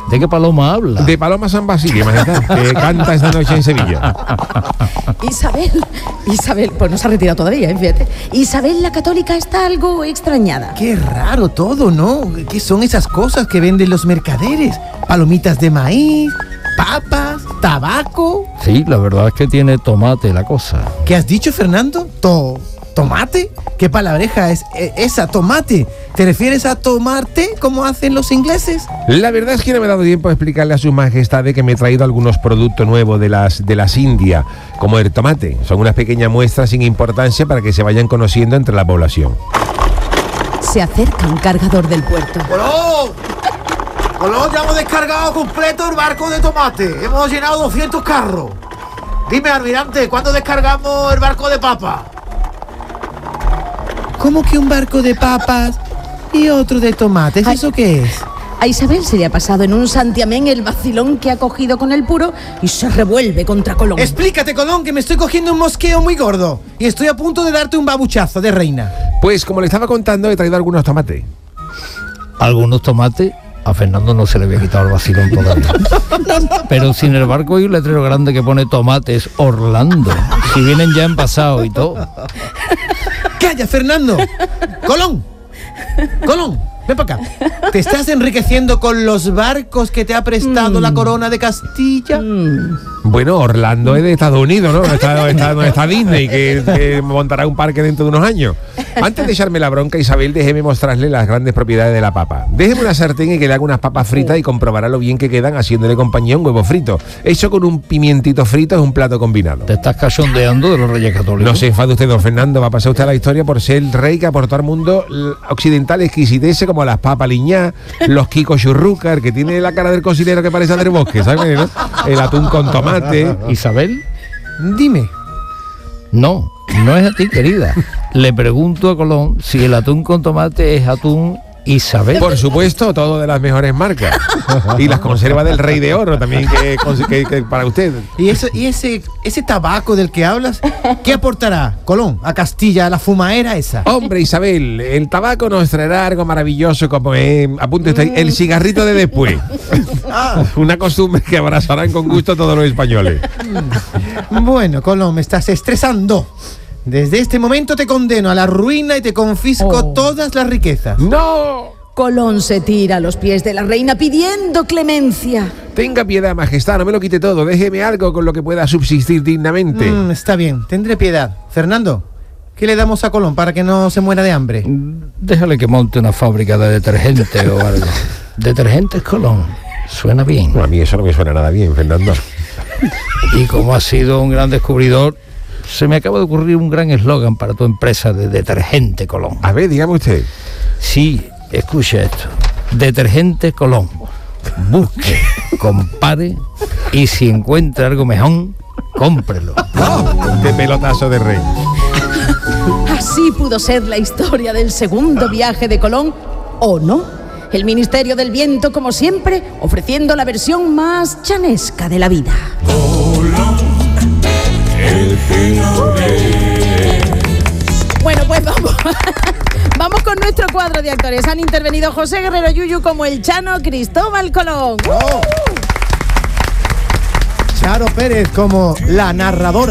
¿De qué paloma habla? De Paloma San Basilio, majestad, que canta esta noche en Sevilla. Isabel, pues no se ha retirado todavía, fíjate. Isabel la Católica está algo extrañada. Qué raro todo, ¿no? ¿Qué son esas cosas que venden los mercaderes? Palomitas de maíz, papas, tabaco. Sí, la verdad es que tiene tomate la cosa. ¿Qué has dicho, Fernando? ¿Tomate? ¿Qué palabreja es esa, tomate? ¿Te refieres a tomar té como hacen los ingleses? La verdad es que no me he dado tiempo de explicarle a su majestad que me he traído algunos productos nuevos de las Indias, como el tomate. Son unas pequeñas muestras sin importancia para que se vayan conociendo entre la población. Se acerca un cargador del puerto. Colón, ya hemos descargado completo el barco de tomate. Hemos llenado 200 carros. Dime, almirante, ¿cuándo descargamos el barco de papa? ¿Cómo que un barco de papas y otro de tomates? ¿Eso qué es? A Isabel se le ha pasado en un santiamén el vacilón que ha cogido con el puro y se revuelve contra Colón. Explícate, Colón, que me estoy cogiendo un mosqueo muy gordo y estoy a punto de darte un babuchazo de reina. Pues como le estaba contando, he traído algunos tomates. Algunos tomates. A Fernando no se le había quitado el vacilón todavía. Pero sin el barco hay un letrero grande que pone tomates Orlando. Si vienen ya envasados y todo. ¡Calla, Fernando! ¡Colón! Ven para acá. ¿Te estás enriqueciendo con los barcos que te ha prestado la corona de Castilla? Bueno, Orlando es de Estados Unidos, ¿no? No está Disney, que montará un parque dentro de unos años. Antes de echarme la bronca, Isabel, déjeme mostrarle las grandes propiedades de la papa. Déjeme una sartén y que le haga unas papas fritas y comprobará lo bien que quedan haciéndole compañía un huevo frito. Hecho con un pimientito frito es un plato combinado. Te estás cachondeando de los Reyes Católicos. No se enfade usted, don Fernando. Va a pasar usted a la historia por ser el rey que aportó al mundo occidental exquisitece como las papas liñá, los Kiko Churrucar, que tiene la cara del cocinero que parece del bosque, ¿sabes? ¿No? El atún con tomate. ¿Isabel? Dime. No es a ti, querida. Le pregunto a Colón si el atún con tomate es atún Isabel. Por supuesto, todo de las mejores marcas. Y las conservas del Rey de Oro también, que para usted. ¿Y ese tabaco del que hablas, qué aportará, Colón, a Castilla, a la fumaera esa? Hombre, Isabel, el tabaco nos traerá algo maravilloso como apunte usted, el cigarrito de después. Una costumbre que abrazarán con gusto todos los españoles. Bueno, Colón, me estás estresando. Desde este momento te condeno a la ruina y te confisco todas las riquezas. ¡No! Colón se tira a los pies de la reina pidiendo clemencia. Tenga piedad, majestad, no me lo quite todo. Déjeme algo con lo que pueda subsistir dignamente. Está bien, tendré piedad. Fernando, ¿qué le damos a Colón para que no se muera de hambre? Déjale que monte una fábrica de detergente o algo. Detergentes Colón. Suena bien. No, a mí eso no me suena nada bien, Fernando. Y como has sido un gran descubridor, se me acaba de ocurrir un gran eslogan para tu empresa de detergente Colón. A ver, dígame usted. Sí, escucha esto. Detergente Colón. Busque, compare y si encuentra algo mejor, cómprelo. ¡Qué pelotazo de rey! Así pudo ser la historia del segundo viaje de Colón, ¿o no? El Ministerio del Viento, como siempre, ofreciendo la versión más chanesca de la vida. Bueno, pues vamos con nuestro cuadro de actores. Han intervenido José Guerrero Yuyu como el Chano, Cristóbal Colón. Charo Pérez como la narradora.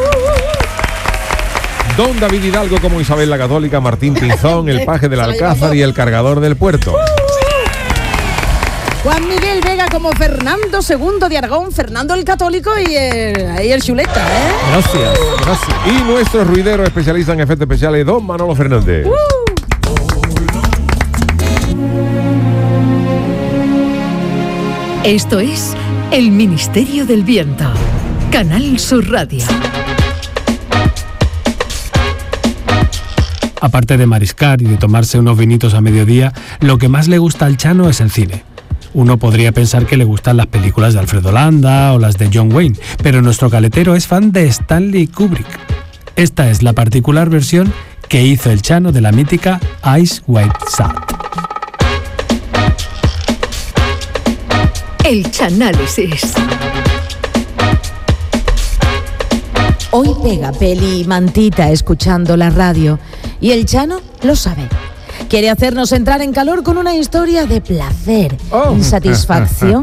Don David Hidalgo como Isabel la Católica, Martín Pinzón, el paje del Alcázar y el cargador del puerto. Juan Miguel Vega como Fernando II de Aragón, Fernando el Católico y el chuleta, ¿eh? Gracias. Y nuestro ruidero especialista en efectos especiales, don Manolo Fernández. Esto es El Ministerio del Viento, Canal Sur Radio. Aparte de mariscar y de tomarse unos vinitos a mediodía, lo que más le gusta al Chano es el cine. Uno podría pensar que le gustan las películas de Alfredo Landa o las de John Wayne, pero nuestro caletero es fan de Stanley Kubrick. Esta es la particular versión que hizo el Chano de la mítica Ice White Shot. El Chanálisis. Hoy pega peli y mantita escuchando la radio y el Chano lo sabe. Quiere hacernos entrar en calor con una historia de placer, insatisfacción